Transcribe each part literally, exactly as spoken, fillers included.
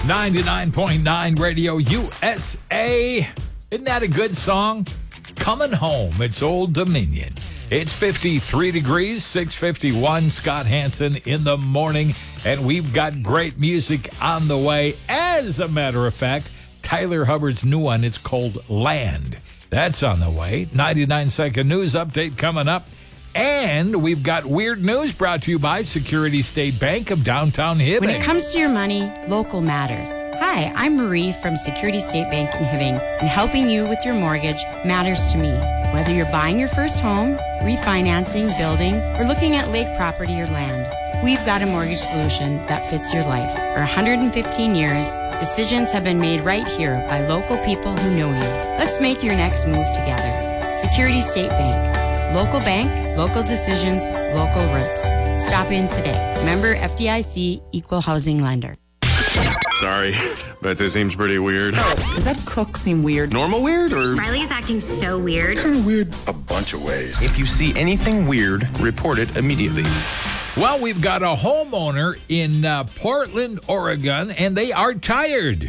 ninety-nine point nine Radio U S A. Isn't that a good song? Coming Home. It's Old Dominion. It's fifty-three degrees, six fifty-one. Scott Hansen in the morning. And we've got great music on the way. As a matter of fact, Tyler Hubbard's new one, it's called Land. That's on the way. ninety-nine second news update coming up. And we've got weird news brought to you by Security State Bank of Downtown Hibbing. When it comes to your money, local matters. Hi, I'm Marie from Security State Bank in Hibbing, and helping you with your mortgage matters to me. Whether you're buying your first home, refinancing, building, or looking at lake property or land, we've got a mortgage solution that fits your life. For one hundred fifteen years, decisions have been made right here by local people who know you. Let's make your next move together. Security State Bank. Local bank, local decisions, local roots. Stop in today. Member F D I C, Equal Housing Lender. Sorry, but this seems pretty weird. Does that cook seem weird? Normal weird or? Riley is acting so weird. Kind of weird a bunch of ways. If you see anything weird, report it immediately. Well, we've got a homeowner in uh, Portland, Oregon, and they are tired.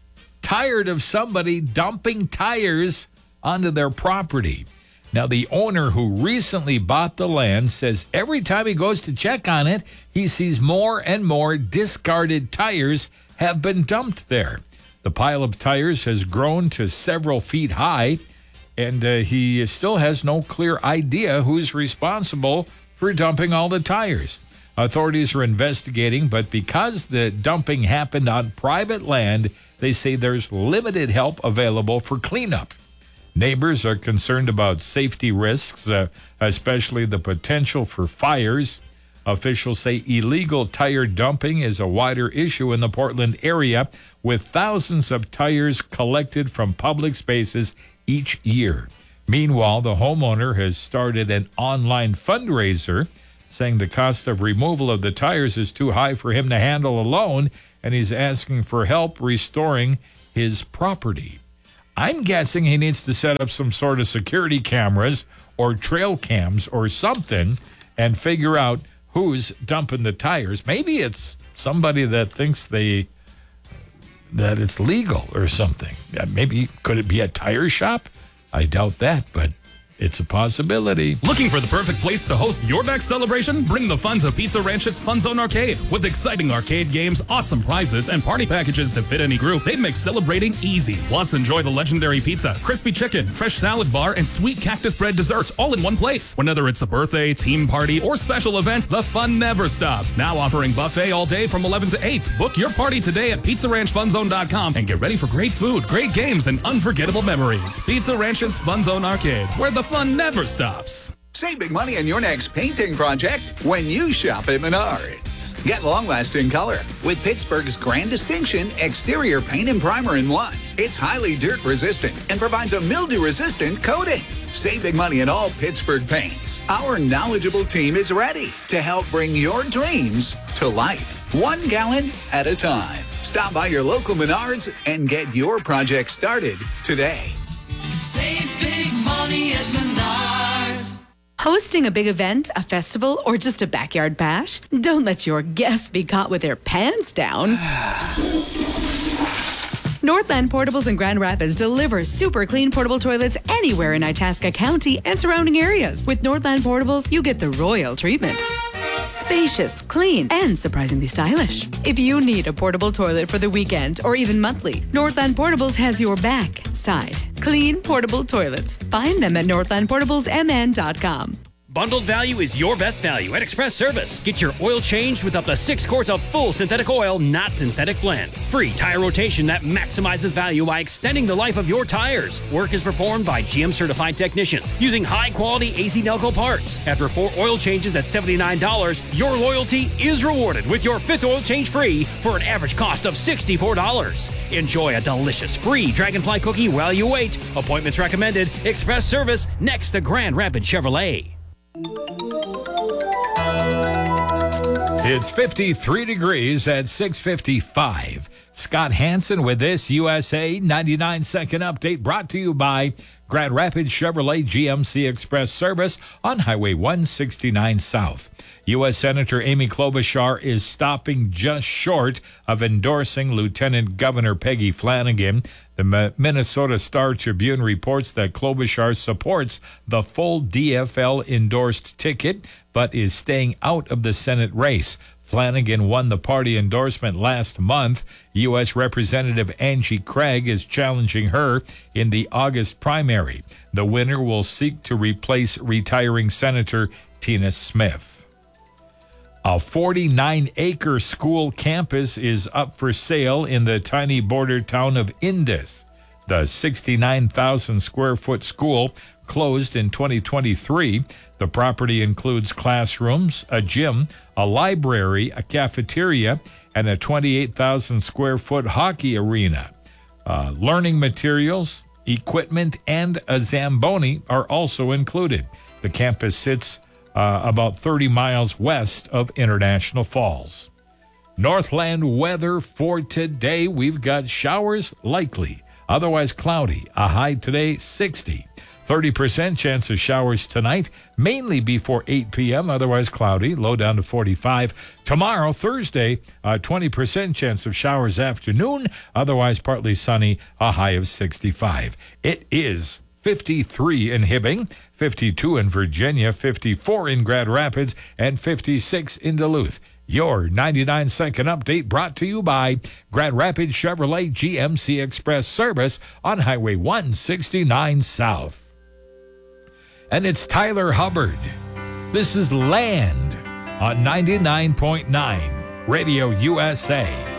Tired of somebody dumping tires onto their property. Now, the owner who recently bought the land says every time he goes to check on it, he sees more and more discarded tires have been dumped there. The pile of tires has grown to several feet high, and uh, he still has no clear idea who's responsible for dumping all the tires. Authorities are investigating, but because the dumping happened on private land, they say there's limited help available for cleanup. Neighbors are concerned about safety risks, uh, especially the potential for fires. Officials say illegal tire dumping is a wider issue in the Portland area, with thousands of tires collected from public spaces each year. Meanwhile, the homeowner has started an online fundraiser, saying the cost of removal of the tires is too high for him to handle alone, and he's asking for help restoring his property. I'm guessing he needs to set up some sort of security cameras or trail cams or something and figure out who's dumping the tires. Maybe it's somebody that thinks they that it's legal or something. Maybe could it be a tire shop? I doubt that, but it's a possibility. Looking for the perfect place to host your next celebration? Bring the fun to Pizza Ranch's Fun Zone Arcade. With exciting arcade games, awesome prizes, and party packages to fit any group, they make celebrating easy. Plus, enjoy the legendary pizza, crispy chicken, fresh salad bar, and sweet cactus bread desserts all in one place. Whether it's a birthday, team party, or special event, the fun never stops. Now offering buffet all day from eleven to eight. Book your party today at pizza ranch fun zone dot com and get ready for great food, great games, and unforgettable memories. Pizza Ranch's Fun Zone Arcade, where the fun never stops. Save big money on your next painting project when you shop at Menards. Get long-lasting color with Pittsburgh's Grand Distinction Exterior Paint and Primer in one. It's highly dirt-resistant and provides a mildew-resistant coating. Save big money on all Pittsburgh paints. Our knowledgeable team is ready to help bring your dreams to life, one gallon at a time. Stop by your local Menards and get your project started today. Save big money at Menards. Hosting a big event, a festival, or just a backyard bash? Don't let your guests be caught with their pants down. Northland Portables in Grand Rapids delivers super clean portable toilets anywhere in Itasca County and surrounding areas. With Northland Portables, you get the royal treatment. Spacious, clean, and surprisingly stylish. If you need a portable toilet for the weekend or even monthly, Northland Portables has your back. Side. Clean portable toilets. Find them at northland portables m n dot com. Bundled value is your best value at Express Service. Get your oil changed with up to six quarts of full synthetic oil, not synthetic blend. Free tire rotation that maximizes value by extending the life of your tires. Work is performed by G M certified technicians using high quality A C Nelco parts. After four oil changes at seventy-nine dollars, your loyalty is rewarded with your fifth oil change free for an average cost of sixty-four dollars. Enjoy a delicious free Dragonfly cookie while you wait. Appointments recommended. Express Service next to Grand Rapids Chevrolet. It's fifty-three degrees at six fifty-five. Scott Hansen with this U S A ninety-nine second update brought to you by Grand Rapids Chevrolet G M C Express Service on Highway one sixty-nine South. U S Senator Amy Klobuchar is stopping just short of endorsing Lieutenant Governor Peggy Flanagan. The Minnesota Star Tribune reports that Klobuchar supports the full D F L-endorsed ticket, but is staying out of the Senate race. Flanagan won the party endorsement last month. U S Representative Angie Craig is challenging her in the August primary. The winner will seek to replace retiring Senator Tina Smith. A forty-nine acre school campus is up for sale in the tiny border town of Indus. The sixty-nine thousand square foot school closed in twenty twenty-three. The property includes classrooms, a gym, a library, a cafeteria, and a twenty-eight thousand square foot hockey arena. Uh, learning materials, equipment, and a Zamboni are also included. The campus sits uh, about thirty miles west of International Falls. Northland weather for today. We've got showers likely, otherwise cloudy. A high today, sixty. thirty percent chance of showers tonight, mainly before eight p.m., otherwise cloudy, low down to forty-five. Tomorrow, Thursday, a twenty percent chance of showers afternoon, otherwise partly sunny, a high of sixty-five. It is fifty-three in Hibbing, fifty-two in Virginia, fifty-four in Grand Rapids, and fifty-six in Duluth. Your ninety-nine second update brought to you by Grand Rapids Chevrolet G M C Express Service on Highway one sixty-nine South. And it's Tyler Hubbard. This is Land on ninety-nine point nine Radio U S A.